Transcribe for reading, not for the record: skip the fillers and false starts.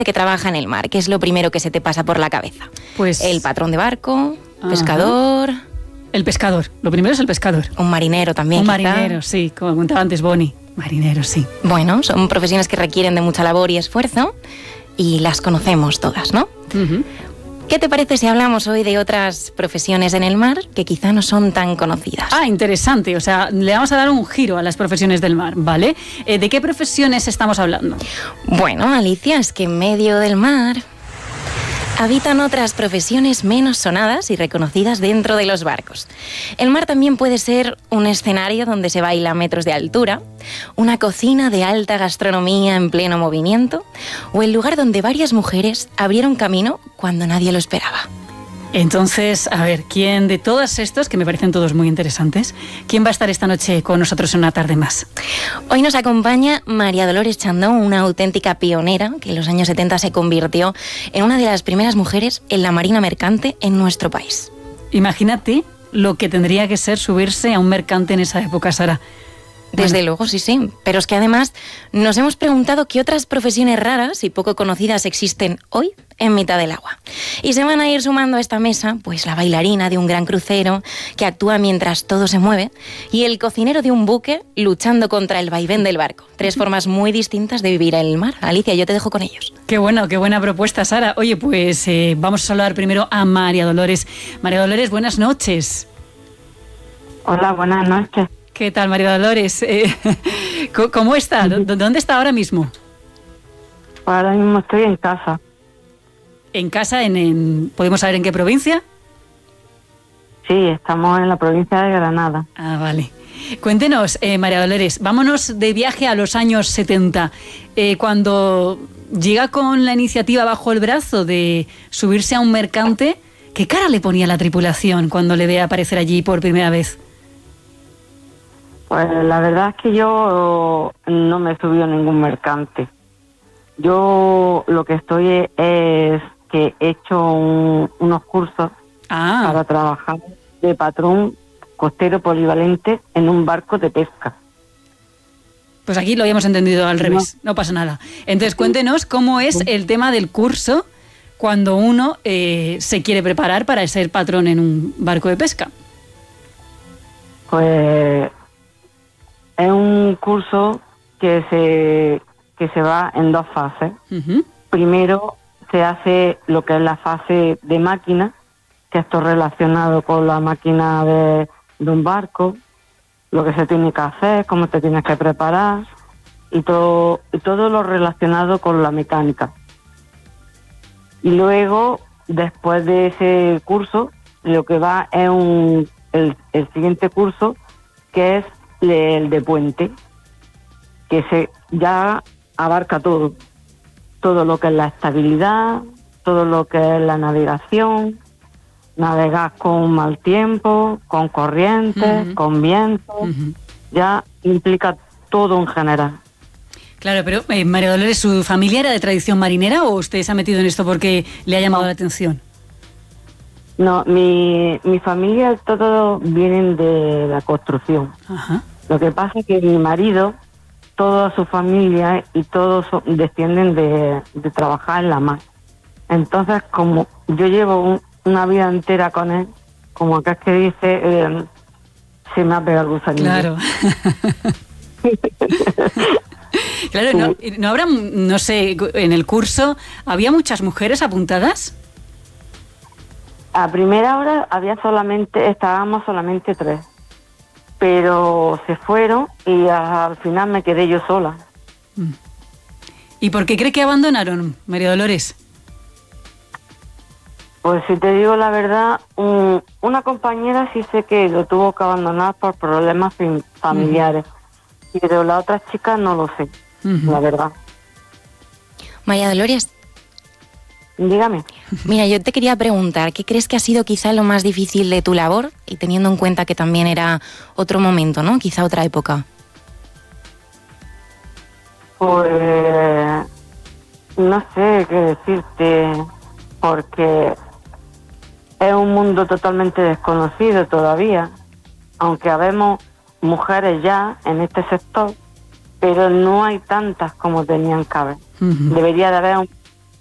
que trabaja en el mar, ¿qué es lo primero que se te pasa por la cabeza? Pues El patrón de barco, Ajá. pescador... El pescador. Lo primero es el pescador. Un marinero también, Un quizá. marinero, sí, como contaba antes Bonnie. Marinero, sí. Bueno, son profesiones que requieren de mucha labor y esfuerzo y las conocemos todas, ¿no? Uh-huh. ¿Qué te parece si hablamos hoy de otras profesiones en el mar que quizá no son tan conocidas? Ah, interesante. O sea, le vamos a dar un giro a las profesiones del mar, ¿vale? ¿De qué profesiones estamos hablando? Bueno, Alicia, es que en medio del mar habitan otras profesiones menos sonadas y reconocidas dentro de los barcos. El mar también puede ser un escenario donde se baila a metros de altura, una cocina de alta gastronomía en pleno movimiento o el lugar donde varias mujeres abrieron camino cuando nadie lo esperaba. Entonces, a ver, ¿quién de todos estos, que me parecen todos muy interesantes, quién va a estar esta noche con nosotros en Una tarde más? Hoy nos acompaña María Dolores Chandó, una auténtica pionera que en los años 70 se convirtió en una de las primeras mujeres en la marina mercante en nuestro país. Imagínate lo que tendría que ser subirse a un mercante en esa época, Sara. Desde luego, sí. Pero es que además nos hemos preguntado qué otras profesiones raras y poco conocidas existen hoy en mitad del agua. Y se van a ir sumando a esta mesa, pues la bailarina de un gran crucero que actúa mientras todo se mueve y el cocinero de un buque luchando contra el vaivén del barco. 3 formas muy distintas de vivir en el mar. Alicia, yo te dejo con ellos. Qué buena propuesta, Sara. Oye, pues vamos a saludar primero a María Dolores. María Dolores, buenas noches. Hola, buenas noches. ¿Qué tal, María Dolores? ¿Cómo está? ¿Dónde está ahora mismo? Ahora mismo estoy en casa. ¿En casa? ¿Podemos saber en qué provincia? Sí, estamos en la provincia de Granada. Ah, vale. Cuéntenos, María Dolores, vámonos de viaje a los años 70. Cuando llega con la iniciativa bajo el brazo de subirse a un mercante, ¿qué cara le ponía la tripulación cuando le ve aparecer allí por primera vez? Pues la verdad es que yo no me he subido a ningún mercante. Yo lo que estoy es que he hecho unos cursos para trabajar de patrón costero polivalente en un barco de pesca. Pues aquí lo habíamos entendido al revés, no pasa nada. Entonces cuéntenos cómo es el tema del curso cuando uno se quiere preparar para ser patrón en un barco de pesca. Pues es un curso que se va en 2 fases. Uh-huh. Primero se hace lo que es la fase de máquina, que esto es relacionado con la máquina de un barco, lo que se tiene que hacer, cómo te tienes que preparar y todo lo relacionado con la mecánica. Y luego, después de ese curso, lo que va es el siguiente curso, que es el de puente, que ya abarca todo lo que es la estabilidad, todo lo que es la navegación, navegar con mal tiempo, con corrientes, uh-huh, con viento, uh-huh, ya implica todo en general. Claro, pero María Dolores, ¿su familia era de tradición marinera o usted se ha metido en esto porque le ha llamado la atención? No, mi familia todos vienen de la construcción. Ajá. Lo que pasa es que mi marido, toda su familia y todos descienden de trabajar en la mar. Entonces, como yo llevo una vida entera con él, como acá es que dice, se me ha pegado el gusanillo. Claro. Claro, no habrá, no sé, en el curso, ¿había muchas mujeres apuntadas? A primera hora estábamos solamente 3, pero se fueron y al final me quedé yo sola. ¿Y por qué cree que abandonaron, María Dolores? Pues si te digo la verdad, una compañera sí sé que lo tuvo que abandonar por problemas familiares, pero la otra chica no lo sé, la verdad. María Dolores. Dígame. Mira, yo te quería preguntar, ¿qué crees que ha sido quizá lo más difícil de tu labor? Y teniendo en cuenta que también era otro momento, ¿no? Quizá otra época. Pues no sé qué decirte, porque es un mundo totalmente desconocido todavía, aunque habemos mujeres ya en este sector, pero no hay tantas como tenían que haber. Uh-huh. Debería de haber